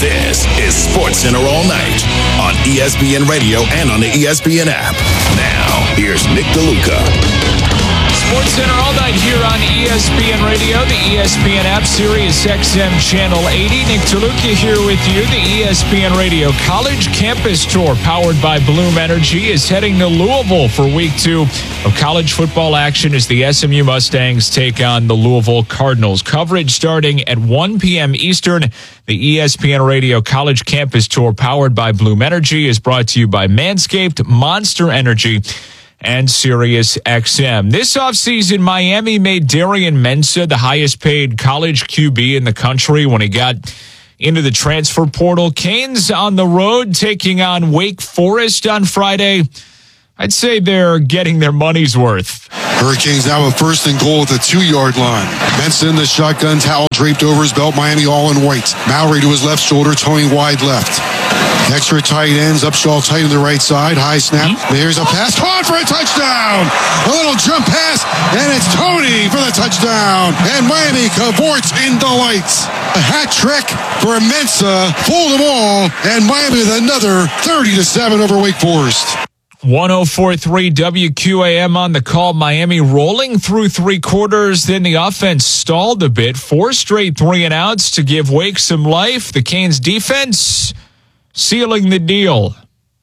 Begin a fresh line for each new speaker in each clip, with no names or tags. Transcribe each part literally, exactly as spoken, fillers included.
This is SportsCenter All Night on E S P N Radio and on the E S P N app. Now, here's Nick DeLuca.
SportsCenter All Night here on E S P N Radio, the E S P N app, Sirius X M Channel eighty. Nick DeLuca here with you. The E S P N Radio College Campus Tour, powered by Bloom Energy, is heading to Louisville for week two of college football action as the S M U Mustangs take on the Louisville Cardinals. Coverage starting at one p.m. Eastern. The E S P N Radio College Campus Tour, powered by Bloom Energy, is brought to you by Manscaped, Monster Energy, and Sirius X M. This offseason, Miami made Darian Mensah the highest paid college Q B in the country when he got into the transfer portal. Canes on the road taking on Wake Forest on Friday. I'd say they're getting their money's worth.
Hurricanes now with first and goal at the two-yard line. Mensah in the shotgun, towel draped over his belt, Miami all in white. Mowry to his left shoulder, Tony wide left. Extra tight ends, Upshaw tight on the right side, high snap. There's a pass, caught for a touchdown! A little jump pass, and it's Tony for the touchdown! And Miami cavorts in delights. A hat trick for Mensah, fooled them all, and Miami with another thirty to seven over Wake Forest.
one oh four point three W Q A M on the call. Miami rolling through three quarters. Then the offense stalled a bit. Four straight three and outs to give Wake some life. The Canes defense sealing the deal.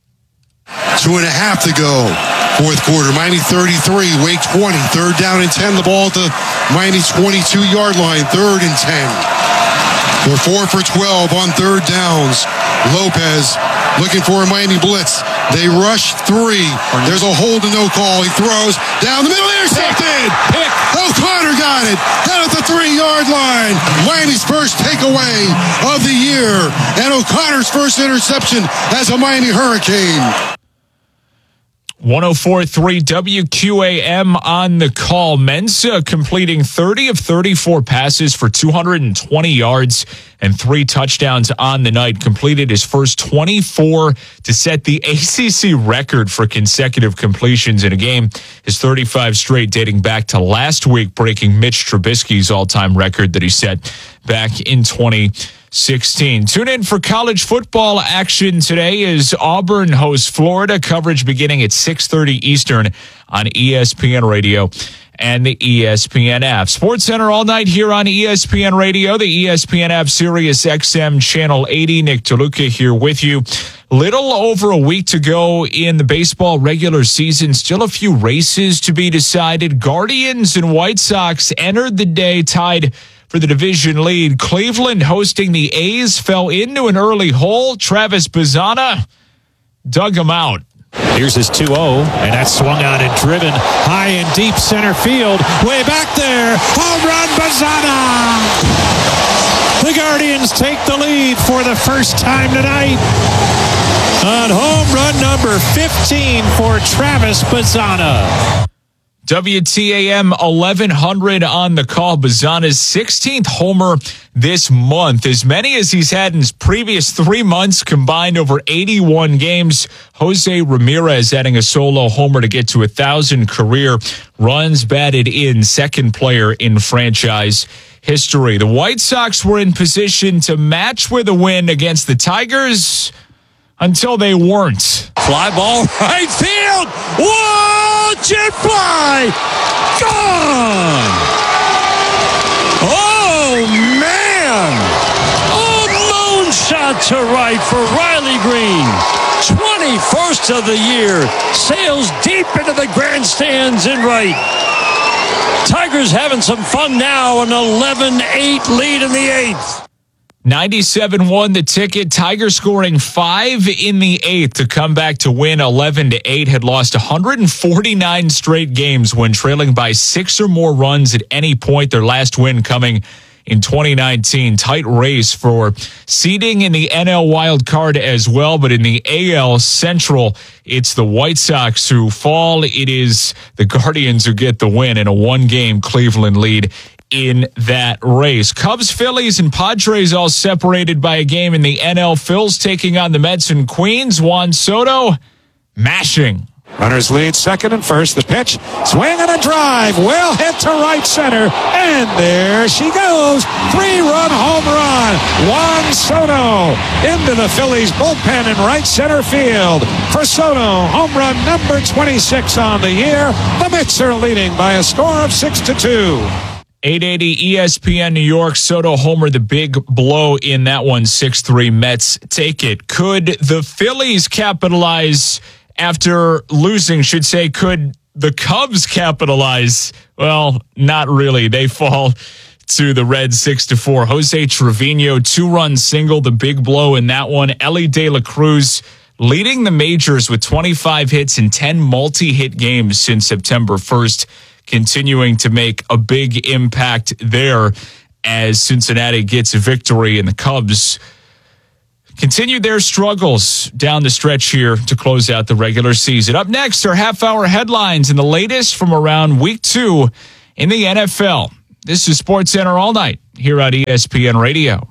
Two and a half to go. Fourth quarter. Miami thirty-three, Wake twenty. Third down and ten. The ball at the Miami twenty-two-yard line. Third and ten. They're four for twelve on third downs. Lopez looking for a Miami blitz. They rush three. There's a hold and no call. He throws down the middle. Intercepted. Pick. O'Connor got it. Down at the three-yard line. Miami's first takeaway of the year. And O'Connor's first interception as a Miami Hurricane.
one oh four point three W Q A M on the call. Mensah completing thirty of thirty-four passes for two hundred twenty yards and three touchdowns on the night. Completed his first twenty-four to set the A C C record for consecutive completions in a game. His thirty-five straight dating back to last week, breaking Mitch Trubisky's all-time record that he set back in twenty sixteen. Tune in for college football action today as Auburn hosts Florida. Coverage beginning at six thirty Eastern on E S P N Radio and the E S P N app. SportsCenter All Night here on E S P N Radio, the E S P N app, Sirius X M Channel eighty. Nick DeLuca here with you. Little over a week to go in the baseball regular season. Still a few races to be decided. Guardians and White Sox entered the day tied for the division lead. Cleveland hosting the A's fell into an early hole. Travis Bazzana dug him out.
Here's his two oh, and that's swung on and driven high and deep center field. Way back there. Home run, Bazzana! The Guardians take the lead for the first time tonight on home run number fifteen for Travis Bazzana.
W T A M eleven hundred on the call. Bazzana's sixteenth homer this month, as many as he's had in his previous three months combined over eighty-one games. Jose Ramirez adding a solo homer to get to one thousand career runs batted in, second player in franchise history. The White Sox were in position to match with a win against the Tigers until they weren't.
Fly ball, right field. Whoa, jet fly. Gone. Oh, man. A moon shot to right for Riley Green. twenty-first of the year. Sails deep into the grandstands in right. Tigers having some fun now. An eleven eight lead in the eighth.
ninety-seven won the ticket. Tigers scoring five in the eighth to come back to win eleven to eight. Had lost one hundred forty-nine straight games when trailing by six or more runs at any point. Their last win coming in twenty nineteen. Tight race for seeding in the N L wild card as well, but in the A L Central, it's the White Sox who fall. It is the Guardians who get the win in a one-game Cleveland lead in that race. Cubs, Phillies, and Padres all separated by a game in the N L. Phils taking on the Mets and Queens. Juan Soto mashing.
Runners lead second and first. The pitch, swing and a drive, well hit to right center, and there she goes. Three-run home run. Juan Soto into the Phillies bullpen in right center field. For Soto, home run number twenty-six on the year. The Mets are leading by a score of six to two.
eight eighty E S P N New York. Soto homer, the big blow in that one. six three Mets take it. Could the Phillies capitalize after losing? Should say, could the Cubs capitalize? Well, not really. They fall to the Reds six to four. Jose Trevino, two-run single, the big blow in that one. Elly De La Cruz leading the majors with twenty-five hits in ten multi-hit games since September first, continuing to make a big impact there as Cincinnati gets a victory, and the Cubs continue their struggles down the stretch here to close out the regular season. Up next are half-hour headlines and the latest from around week two in the N F L. This is SportsCenter All Night here on E S P N Radio.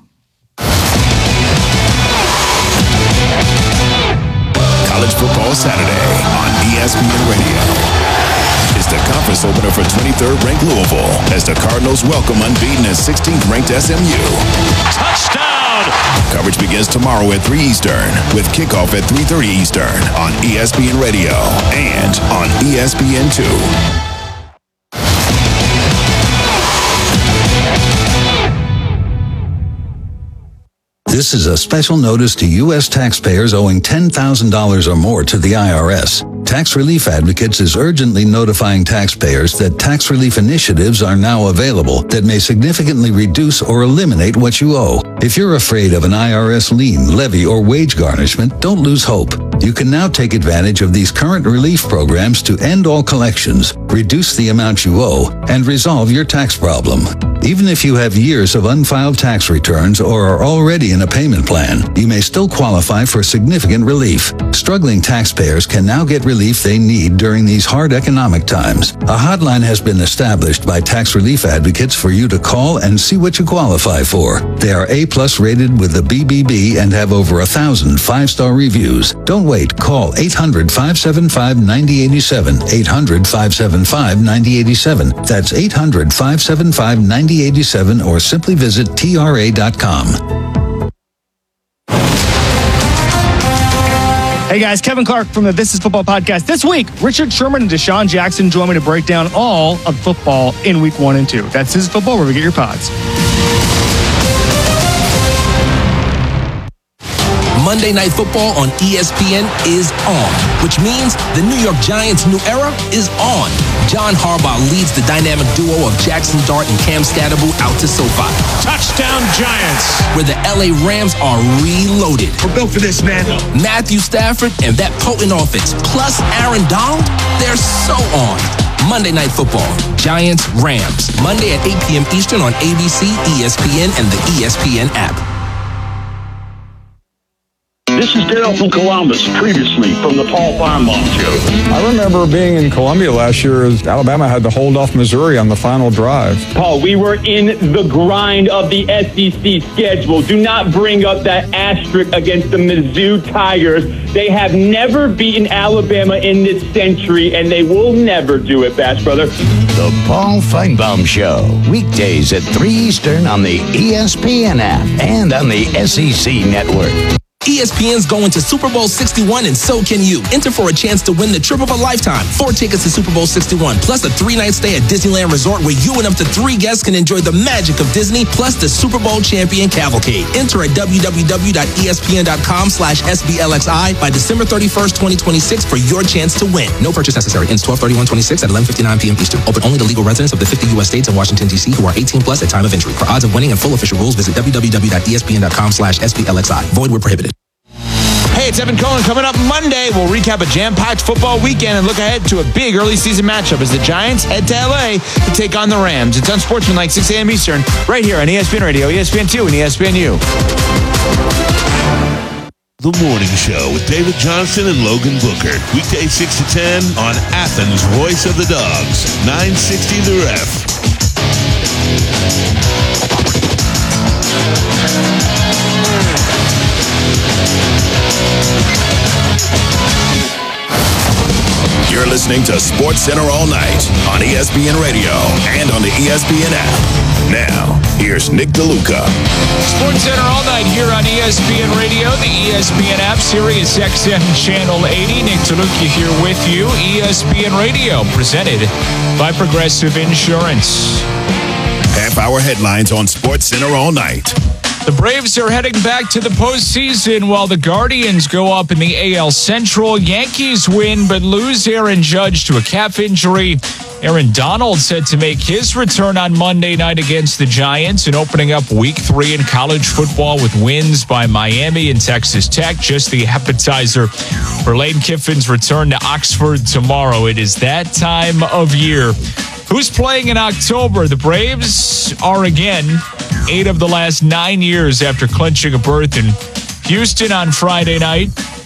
College Football Saturday on E S P N Radio. It's the conference opener for twenty-third ranked Louisville as the Cardinals welcome unbeaten and sixteenth ranked S M U.
Touchdown!
Coverage begins tomorrow at three Eastern with kickoff at three thirty Eastern on E S P N Radio and on E S P N two.
This is a special notice to U S taxpayers owing ten thousand dollars or more to the I R S. Tax Relief Advocates is urgently notifying taxpayers that tax relief initiatives are now available that may significantly reduce or eliminate what you owe. If you're afraid of an I R S lien, levy, or wage garnishment, don't lose hope. You can now take advantage of these current relief programs to end all collections, reduce the amount you owe, and resolve your tax problem. Even if you have years of unfiled tax returns or are already in a payment plan, you may still qualify for significant relief. Struggling taxpayers can now get relief they need during these hard economic times. A hotline has been established by Tax Relief Advocates for you to call and see what you qualify for. They are A-plus rated with the B B B and have over a thousand five-star reviews. Don't wait. Call eight hundred, five seven five, nine zero eight seven, eight hundred, five seven five, nine zero eight seven. That's eight hundred, five seven five, nine zero eight seven, or simply visit T R A dot com.
Hey guys, Kevin Clark from the This Is Football podcast. This week, Richard Sherman and Deshaun Jackson join me to break down all of football in week one and two. That's This Is Football, where we get your pods.
Monday Night Football on E S P N is on, which means the New York Giants' new era is on. John Harbaugh leads the dynamic duo of Jackson Dart and Cam Scatterbull out to SoFi.
Touchdown Giants!
Where the L A Rams are reloaded.
We're built for this, man.
Matthew Stafford and that potent offense, plus Aaron Donald, they're so on. Monday Night Football, Giants, Rams. Monday at eight p.m. Eastern on A B C, E S P N, and the E S P N app.
This is Daryl from Columbus, previously from the Paul Feinbaum Show.
I remember being in Columbia last year as Alabama had to hold off Missouri on the final drive.
Paul, we were in the grind of the S E C schedule. Do not bring up that asterisk against the Mizzou Tigers. They have never beaten Alabama in this century, and they will never do it, Bass Brother.
The Paul Feinbaum Show, weekdays at three Eastern on the E S P N app and on the S E C network.
E S P N's going to Super Bowl sixty-one, and so can you. Enter for a chance to win the trip of a lifetime. Four tickets to Super Bowl sixty-one, plus a three-night stay at Disneyland Resort where you and up to three guests can enjoy the magic of Disney, plus the Super Bowl champion cavalcade. Enter at w w w dot e s p n dot com slash s b l x i by December thirty-first, twenty twenty-six for your chance to win. No purchase necessary. Ends twelve thirty-one twenty-six at eleven fifty-nine p.m. Eastern. Open only to legal residents of the fifty U S states and Washington, D C who are eighteen plus at time of entry. For odds of winning and full official rules, visit w w w dot e s p n dot com slash s b l x i. Void where prohibited.
Hey, it's Evan Cohen. Coming up Monday, we'll recap a jam-packed football weekend and look ahead to a big early season matchup as the Giants head to L A to take on the Rams. It's Unsportsmanlike, six a.m. Eastern, right here on E S P N Radio, E S P N two, and E S P N U.
The Morning Show with David Johnson and Logan Booker. Weekday six to ten on Athens' Voice of the Dogs, nine sixty The Ref.
listening to Sports Center all night on E S P N Radio and on the E S P N app. Now, here's Nick DeLuca.
Sports Center all night here on E S P N Radio, the E S P N app, Sirius X M Channel eighty. Nick DeLuca here with you. E S P N Radio, presented by Progressive Insurance.
Half-hour headlines on Sports Center all night.
The Braves are heading back to the postseason while the Guardians go up in the A L Central. Yankees win but lose Aaron Judge to a calf injury. Aaron Donald set to make his return on Monday night against the Giants and opening up week three in college football with wins by Miami and Texas Tech. Just the appetizer for Lane Kiffin's return to Oxford tomorrow. It is that time of year. Who's playing in October? The Braves are again eight of the last nine years after clinching a berth in Houston on Friday night.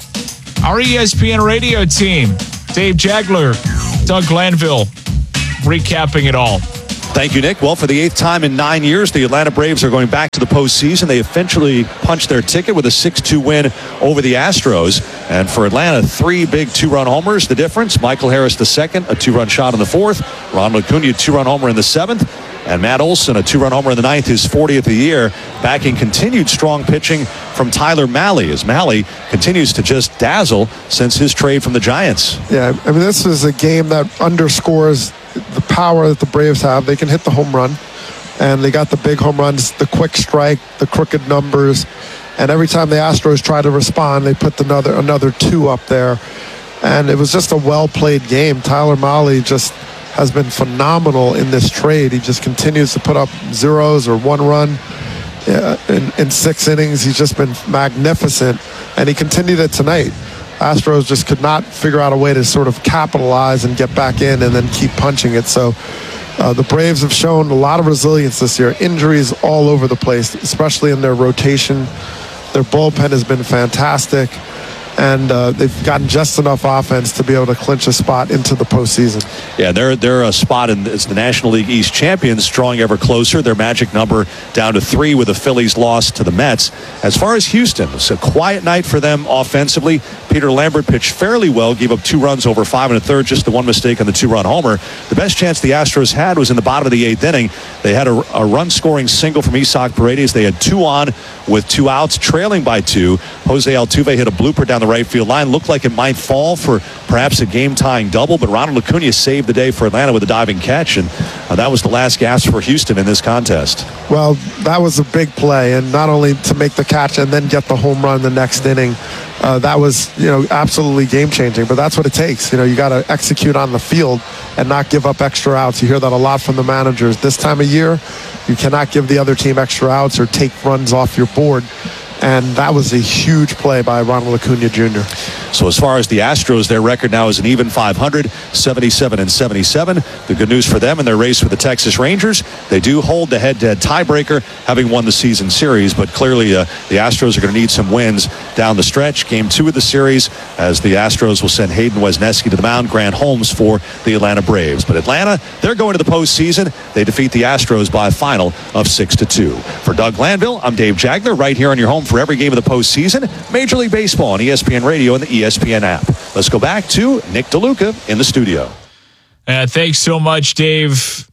Our E S P N radio team, Dave Jagler, Doug Glanville, recapping it all.
Thank you, Nick. Well, for the eighth time in nine years, the Atlanta Braves are going back to the postseason. They eventually punched their ticket with a six two win over the Astros. And for Atlanta, three big two-run homers. The difference, Michael Harris the second, a two-run shot in the fourth. Ronald Acuna, a two-run homer in the seventh. And Matt Olson, a two-run homer in the ninth, his fortieth of the year, backing continued strong pitching from Tyler Mahle, as Mahle continues to just dazzle since his trade from the Giants.
Yeah, I mean, this is a game that underscores the power that the Braves have. They can hit the home run, and they got the big home runs, the quick strike, the crooked numbers, and every time the Astros try to respond, they put another another two up there, and it was just a well-played game. Tyler Mahle just has been phenomenal in this trade. He just continues to put up zeros or one run yeah, in, in six innings. He's just been magnificent, and he continued it tonight. Astros just could not figure out a way to sort of capitalize and get back in and then keep punching it. So uh, the Braves have shown a lot of resilience this year. Injuries all over the place, especially in their rotation. Their bullpen has been fantastic. And uh, they've gotten just enough offense to be able to clinch a spot into the postseason.
Yeah, they're they're a spot in it's the National League East champions, drawing ever closer. Their magic number down to three with the Phillies' loss to the Mets. As far as Houston, it's a quiet night for them offensively. Peter Lambert pitched fairly well, gave up two runs over five and a third, just the one mistake on the two-run homer. The best chance the Astros had was in the bottom of the eighth inning. They had a, a run-scoring single from Isaac Paredes. They had two on with two outs, trailing by two. Jose Altuve hit a blooper down the right field line. Looked like it might fall for perhaps a game-tying double, but Ronald Acuna saved the day for Atlanta with a diving catch, and uh, that was the last gasp for Houston in this contest.
Well, that was a big play, and not only to make the catch and then get the home run the next inning, uh, that was, you know, absolutely game-changing, but that's what it takes. You know, you got to execute on the field and not give up extra outs. You hear that a lot from the managers. This time of year, you cannot give the other team extra outs or take runs off your board. And that was a huge play by Ronald Acuna Junior
So as far as the Astros, their record now is an even five hundred, seventy-seven and seventy-seven. The good news for them in their race with the Texas Rangers, they do hold the head-to-head tiebreaker, having won the season series, but clearly uh, the Astros are going to need some wins down the stretch. Game two of the series, as the Astros will send Hayden Wesneski to the mound, Grant Holmes for the Atlanta Braves. But Atlanta, they're going to the postseason. They defeat the Astros by a final of six to two. For Doug Glanville, I'm Dave Jagler, right here on your home for every game of the postseason. Major League Baseball on E S P N Radio and the E S P N app. Let's go back to Nick DeLuca in the studio.
Uh, thanks so much, Dave.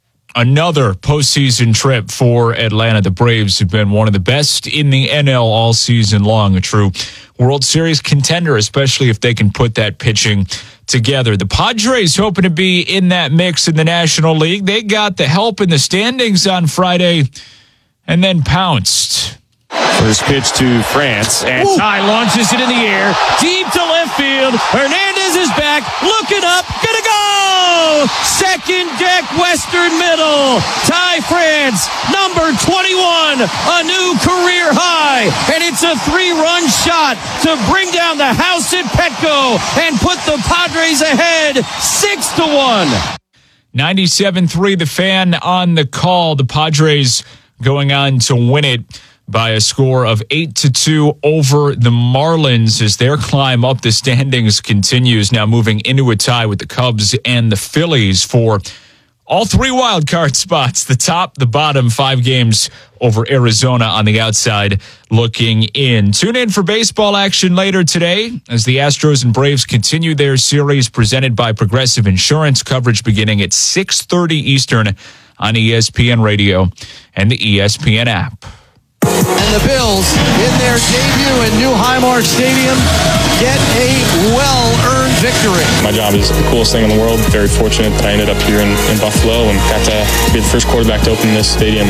Another postseason trip for Atlanta. The Braves have been one of the best in the N L all season long. A true World Series contender, especially if they can put that pitching together. The Padres hoping to be in that mix in the National League. They got the help in the standings on Friday and then pounced.
First pitch to France, and Ooh. Ty launches it in the air, deep to left field. Hernandez is back, looking up, gonna go! Second deck, Western Middle. Ty France, number twenty-one, a new career high, and it's a three-run shot to bring down the house at Petco and put the Padres ahead six to one.
ninety-seven three, the Fan on the call. The Padres going on to win it by a score of eight to two over the Marlins as their climb up the standings continues, now moving into a tie with the Cubs and the Phillies for all three wild card spots, the top, the bottom, five games over Arizona on the outside looking in. Tune in for baseball action later today as the Astros and Braves continue their series presented by Progressive Insurance, coverage beginning at six thirty Eastern on E S P N Radio and the E S P N app.
And the Bills, in their debut in New Highmark Stadium, get a well-earned victory.
My job is the coolest thing in the world. Very fortunate that I ended up here in, in Buffalo and got to be the first quarterback to open this stadium.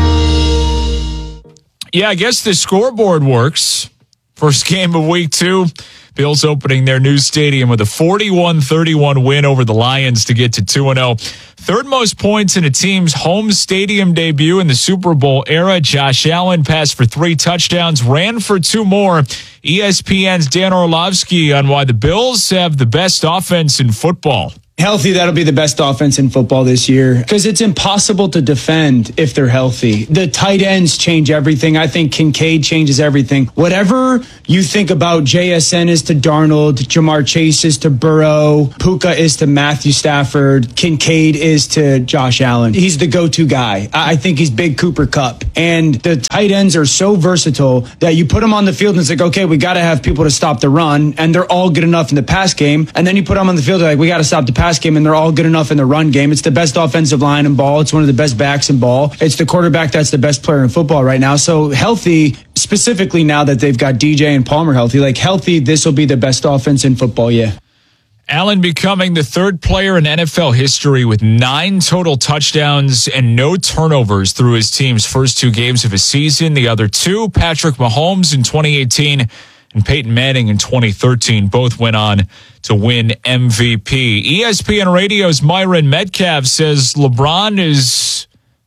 Yeah, I guess the scoreboard works. First game of week two. Bills opening their new stadium with a forty-one thirty-one win over the Lions to get to two and oh. Third most points in a team's home stadium debut in the Super Bowl era. Josh Allen passed for three touchdowns, ran for two more. E S P N's Dan Orlovsky on why the Bills have the best offense in football.
Healthy, that'll be the best offense in football this year because it's impossible to defend if they're healthy. The tight ends change everything. I think Kincaid changes everything. Whatever you think about J S N is to Darnold, Jamar Chase is to Burrow, Puka is to Matthew Stafford, Kincaid is to Josh Allen. He's the go-to guy. I think he's big Cooper Kupp. And the tight ends are so versatile that you put them on the field and it's like, okay, we got to have people to stop the run, and they're all good enough in the pass game. And then you put them on the field, they're like, we got to stop the pass game, and they're all good enough in the run game. It's the best offensive line in ball. It's one of the best backs in ball. It's the quarterback that's the best player in football right now. So healthy, specifically now that they've got D J and Palmer healthy, like healthy, this will be the best offense in football, yeah.
Allen becoming the third player in N F L history with nine total touchdowns and no turnovers through his team's first two games of a season. The other two, Patrick Mahomes in twenty eighteen and Peyton Manning in twenty thirteen, both went on to win M V P. E S P N Radio's Myron Metcalf says LeBron is...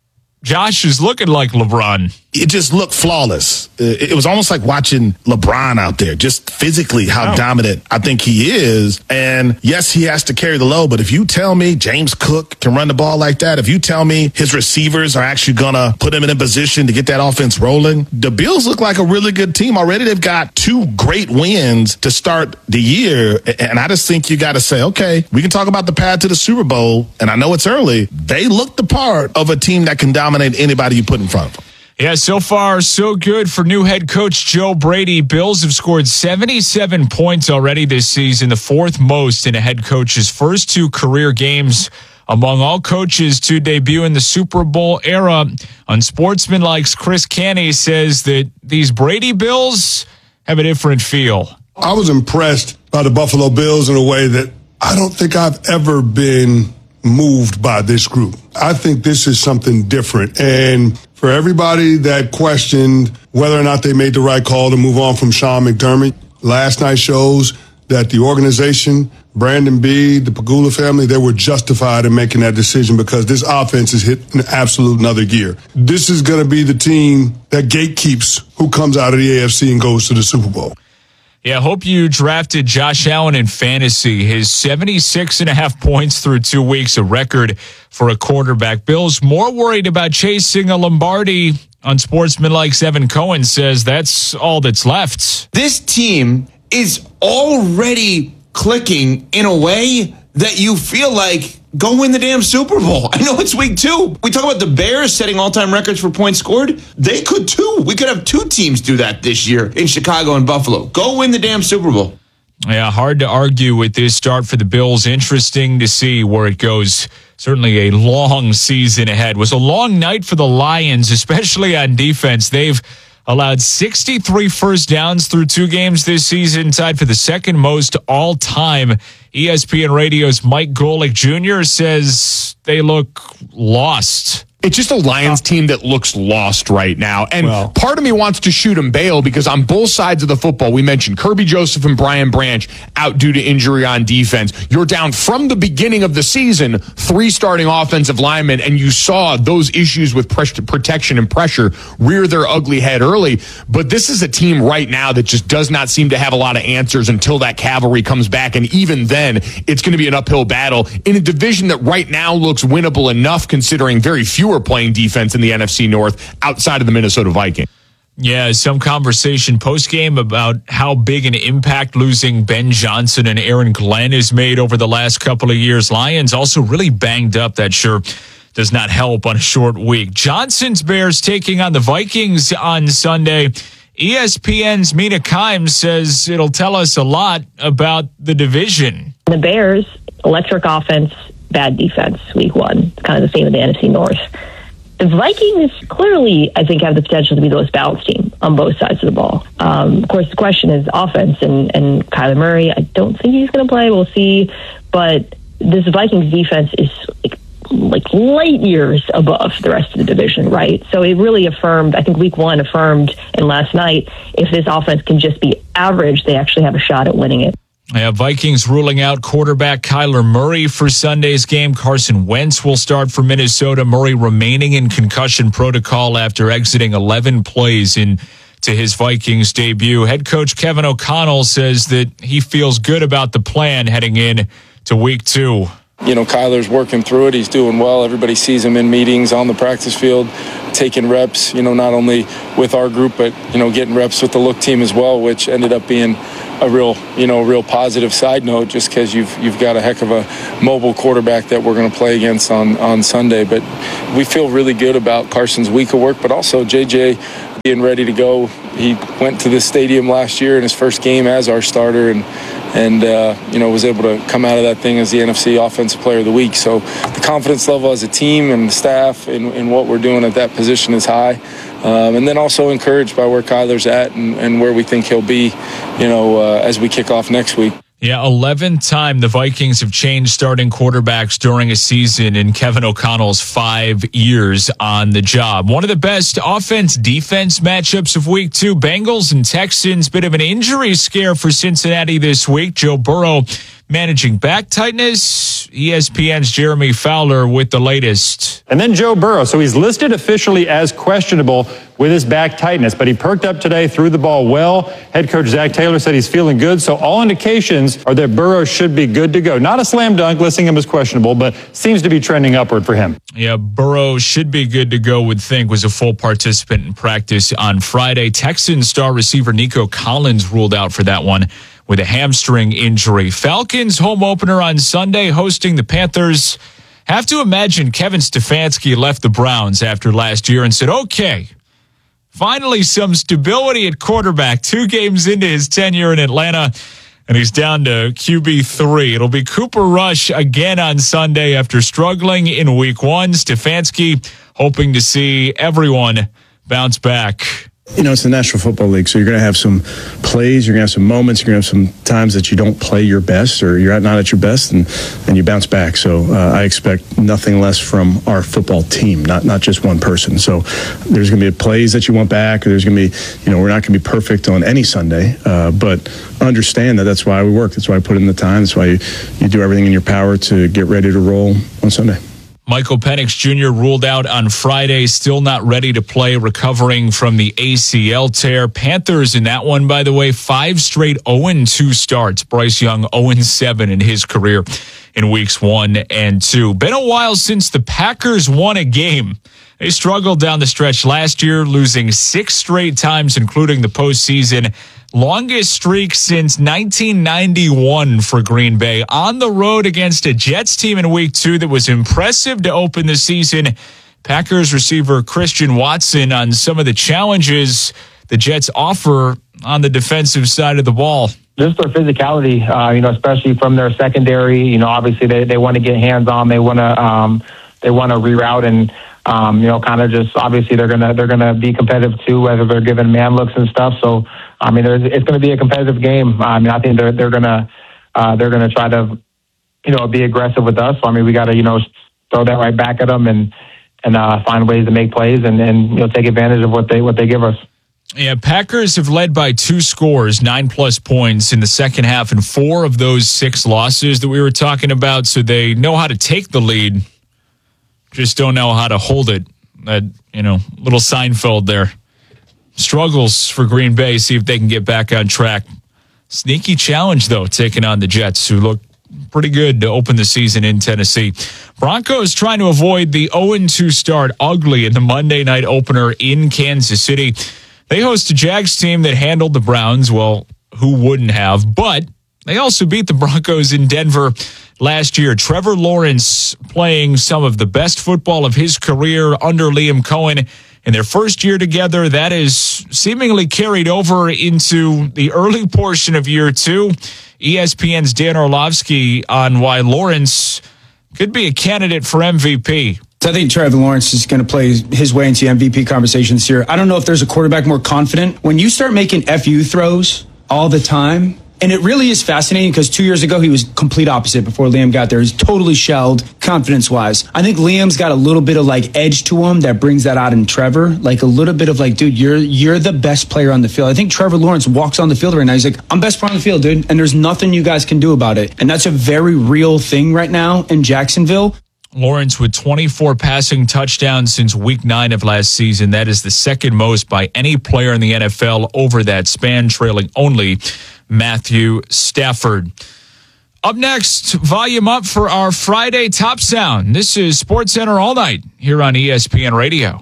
Josh is looking like LeBron.
It just looked flawless. It was almost like watching LeBron out there, just physically how oh. dominant I think he is. And yes, he has to carry the load, but if you tell me James Cook can run the ball like that, if you tell me his receivers are actually going to put him in a position to get that offense rolling, the Bills look like a really good team already. They've got two great wins to start the year. And I just think you got to say, okay, we can talk about the path to the Super Bowl. And I know it's early. They look the part of a team that can dominate anybody you put in front of them.
Yeah, so far, so good for new head coach Joe Brady. Bills have scored seventy-seven points already this season, the fourth most in a head coach's first two career games among all coaches to debut in the Super Bowl era. Unsportsmanlike's Chris Canny says that these Brady Bills have a different feel.
I was impressed by the Buffalo Bills in a way that I don't think I've ever been moved by this group. I think this is something different. And for everybody that questioned whether or not they made the right call to move on from Sean McDermott, last night shows that the organization, Brandon Beede, the Pagula family, they were justified in making that decision because this offense has hit an absolute another gear. This is going to be the team that gatekeeps who comes out of the A F C and goes to the Super Bowl.
Yeah, hope you drafted Josh Allen in fantasy. His seventy-six and a half points through two weeks, a record for a quarterback. Bills more worried about chasing a Lombardi. Unsportsmanlike's Evan Cohen says that's all that's left.
This team is already clicking in a way that you feel like go win the damn Super Bowl. I know it's week two. We talk about the Bears setting all-time records for points scored. They could too. We could have two teams do that this year in Chicago and Buffalo. Go win the damn Super Bowl.
Yeah, hard to argue with this start for the Bills. Interesting to see where it goes. Certainly a long season ahead. It was a long night for the Lions, especially on defense. They've allowed sixty-three first downs through two games this season, tied for the second most all-time. E S P N Radio's Mike Golick Junior says they look lost.
It's just a Lions team that looks lost right now. And
well,
part of me wants to shoot him bail because on both sides of the football, we mentioned Kirby Joseph and Brian Branch out due to injury on defense. You're down from the beginning of the season, three starting offensive linemen, and you saw those issues with pressure, protection and pressure rear their ugly head early. But this is a team right now that just does not seem to have a lot of answers until that cavalry comes back. And even then, it's going to be an uphill battle in a division that right now looks winnable enough considering very few are playing defense in the N F C North outside of the Minnesota Vikings.
Yeah, some conversation post-game about how big an impact losing Ben Johnson and Aaron Glenn has made over the last couple of years. Lions also really banged up. That sure does not help on a short week. Johnson's Bears taking on the Vikings on Sunday. E S P N's Mina Kimes says it'll tell us a lot about the division.
The Bears, electric offense, bad defense, week one. It's kind of the same in the N F C North. The Vikings clearly, I think, have the potential to be the most balanced team on both sides of the ball. Um, of course, the question is offense, and, and Kyler Murray, I don't think he's going to play. We'll see. But this Vikings defense is like, like light years above the rest of the division, right? So it really affirmed, I think week one affirmed, and last night, if this offense can just be average, they actually have a shot at winning it.
Yeah, Vikings ruling out quarterback Kyler Murray for Sunday's game. Carson Wentz will start for Minnesota. Murray remaining in concussion protocol after exiting eleven plays into his Vikings debut. Head coach Kevin O'Connell says that he feels good about the plan heading in to week two.
You know, Kyler's working through it. He's doing well. Everybody sees him in meetings on the practice field, taking reps, you know, not only with our group, but, you know, getting reps with the look team as well, which ended up being a real, you know, real positive side note just because you've you've got a heck of a mobile quarterback that we're going to play against on, on Sunday. But we feel really good about Carson's week of work, but also J J being ready to go. He went to the stadium last year in his first game as our starter and, and uh, you know, was able to come out of that thing as the N F C Offensive Player of the Week. So the confidence level as a team and staff in, in what we're doing at that position is high. Um, and then also encouraged by where Kyler's at and, and where we think he'll be, you know, uh, as we kick off next week.
Yeah, eleventh time the Vikings have changed starting quarterbacks during a season in Kevin O'Connell's five years on the job. One of the best offense-defense matchups of week two, Bengals and Texans. Bit of an injury scare for Cincinnati this week. Joe Burrow managing back tightness. E S P N's Jeremy Fowler with the latest.
And then Joe Burrow. So he's listed officially as questionable with his back tightness, but he perked up today, threw the ball well. Head coach Zach Taylor said he's feeling good. So all indications are that Burrow should be good to go. Not a slam dunk, listing him as questionable, but seems to be trending upward for him.
Yeah, Burrow should be good to go, would think, was a full participant in practice on Friday. Texans star receiver Nico Collins ruled out for that one with a hamstring injury. Falcons home opener on Sunday hosting the Panthers. Have to imagine Kevin Stefanski left the Browns after last year and said, okay, finally some stability at quarterback. Two games into his tenure in Atlanta, and he's down to Q B three. It'll be Cooper Rush again on Sunday after struggling in week one. Stefanski hoping to see everyone bounce back.
You know, it's the National Football League, so you're going to have some plays, you're going to have some moments, you're going to have some times that you don't play your best or you're not at your best, and, and you bounce back. So uh, I expect nothing less from our football team, not not just one person. So there's going to be plays that you want back, or there's going to be, you know, we're not going to be perfect on any Sunday, uh, but understand that that's why we work. That's why I put in the time. That's why you, you do everything in your power to get ready to roll on Sunday.
Michael Penix Junior ruled out on Friday, still not ready to play, recovering from the A C L tear. Panthers in that one, by the way, five straight oh and two starts. Bryce Young oh and seven in his career in weeks one and two. Been a while since the Packers won a game. They struggled down the stretch last year, losing six straight times, including the postseason. Longest streak since nineteen ninety-one for Green Bay. On the road against a Jets team in week two that was impressive to open the season. Packers receiver Christian Watson on some of the challenges the Jets offer on the defensive side of the ball.
Just their physicality, uh, you know, especially from their secondary. You know, obviously they, they want to get hands on. They want to um, they want to reroute and um, you know, kind of just obviously they're gonna they're gonna be competitive too, whether they're given man looks and stuff. So I mean, there's, it's going to be a competitive game. I mean, I think they're they're gonna uh, they're gonna try to you know be aggressive with us. So I mean, we got to you know throw that right back at them and and uh, find ways to make plays and, and you know take advantage of what they what they give us.
Yeah, Packers have led by two scores, nine plus points in the second half, and four of those six losses that we were talking about. So they know how to take the lead, just don't know how to hold it. That, you know, little Seinfeld there. Struggles for Green Bay, see if they can get back on track. Sneaky challenge, though, taking on the Jets, who look pretty good to open the season in Tennessee. Broncos trying to avoid the oh and two start ugly in the Monday night opener in Kansas City. They host a Jags team that handled the Browns. Well, who wouldn't have? But they also beat the Broncos in Denver last year. Trevor Lawrence playing some of the best football of his career under Liam Cohen in their first year together. That is seemingly carried over into the early portion of year two. E S P N's Dan Orlovsky on why Lawrence could be a candidate for M V P.
I think Trevor Lawrence is going to play his way into the M V P conversation this year. I don't know if there's a quarterback more confident. When you start making F U throws all the time, and it really is fascinating because two years ago he was complete opposite before Liam got there. He's totally shelled confidence-wise. I think Liam's got a little bit of like edge to him that brings that out in Trevor. Like a little bit of like, dude, you're you're the best player on the field. I think Trevor Lawrence walks on the field right now. He's like, I'm best player on the field, dude, and there's nothing you guys can do about it. And that's a very real thing right now in Jacksonville.
Lawrence with twenty-four passing touchdowns since week nine of last season. That is the second most by any player in the N F L over that span, trailing only Matthew Stafford. Up next, volume up for our Friday Top Sound. This is Sports Center All Night here on E S P N Radio.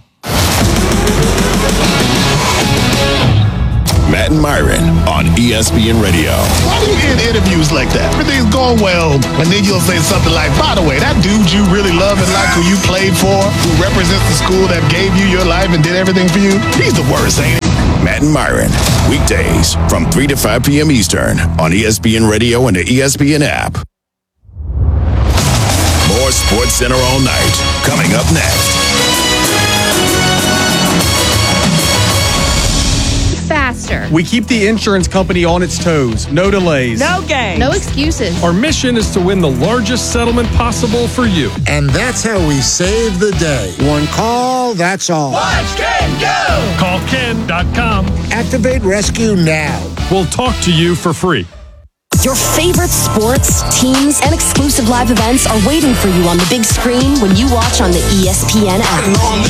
Matt and Myron on E S P N Radio.
Why do you end interviews like that? Everything's going well, and then you'll say something like, by the way, that dude you really love and like who you played for, who represents the school that gave you your life and did everything for you, he's the worst, ain't he?
Matt and Myron, weekdays from three to five p.m. Eastern on E S P N Radio and the E S P N app. More Sports Center All Night coming up next.
Faster.
We keep the insurance company on its toes. No delays.
No games. No excuses.
Our mission is to win the largest settlement possible for you.
And that's how we save the day. One call, that's all.
Watch Ken go!
Call Ken dot com.
Activate Rescue now.
We'll talk to you for free.
Your favorite sports, teams, and exclusive live events are waiting for you on the big screen when you watch on the E S P N app.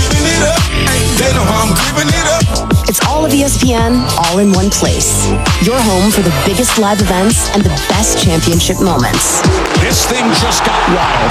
It's all of E S P N, all in one place. Your home for the biggest live events and the best championship moments.
This thing just got wild.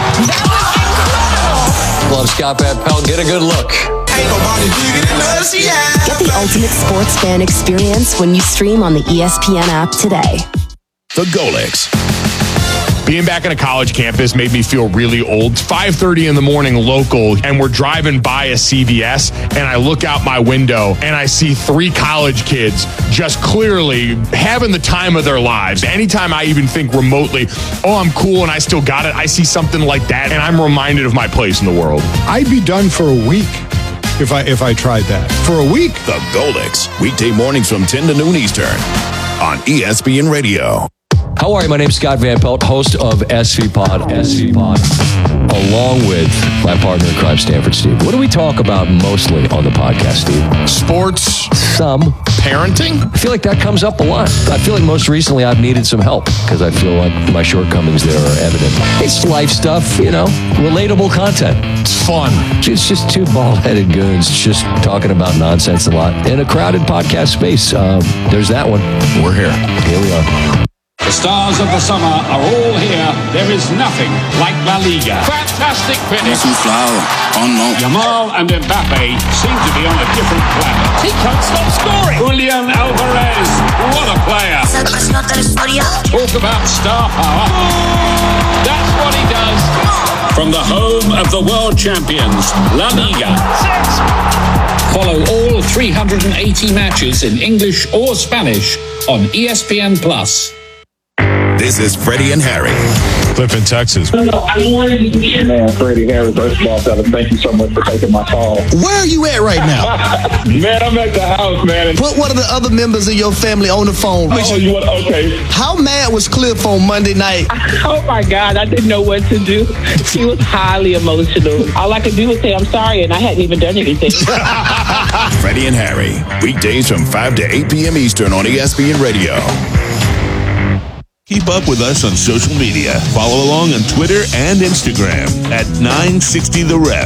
Love Scott Van Pelt. Get a good look.
Ain't nobody bigger than us, yeah.
Get the ultimate sports fan experience when you stream on the E S P N app today.
The Golix.
Being back on a college campus made me feel really old. It's five thirty in the morning local, and we're driving by a C V S, and I look out my window, and I see three college kids just clearly having the time of their lives. Anytime I even think remotely, oh, I'm cool and I still got it, I see something like that, and I'm reminded of my place in the world.
I'd be done for a week if I if I tried that. For a week.
The Golix. Weekday mornings from ten to noon Eastern on E S P N Radio.
How are you? My name's Scott Van Pelt, host of S V Pod, S V Pod, along with my partner in crime, Stanford Steve. What do we talk about mostly on the podcast, Steve?
Sports.
Some.
Parenting?
I feel like that comes up a lot. I feel like most recently I've needed some help because I feel like my shortcomings there are evident. It's life stuff, you know, relatable content.
It's fun.
It's just two bald-headed goons just talking about nonsense a lot in a crowded podcast space. Um, there's that one. We're here. Here we are.
The stars of the summer are all here. There is nothing like La Liga. Fantastic finish. Yamal and Mbappe seem to be on a different planet. He can't stop scoring. Julian Alvarez, what a player. Talk about star power. That's what he does. From the home of the world champions, La Liga. Six. Follow all three hundred eighty matches in English or Spanish on E S P N Plus.
This is Freddie and Harry.
Clifton, Texas.
Man, Freddie Harry, first of all, fellas, thank you so much for taking my call.
Where are you at right now?
Man, I'm at the house, man.
Put one of the other members of your family on the phone.
Oh, you want, okay.
How mad was Cliff on Monday night?
Oh, my God. I didn't know what to do. He was highly emotional. All I could do was say, I'm sorry, and I hadn't even done anything.
Freddie and Harry, weekdays from five to eight p.m. Eastern on E S P N Radio.
Keep up with us on social media. Follow along on Twitter and Instagram at nine sixty The Ref.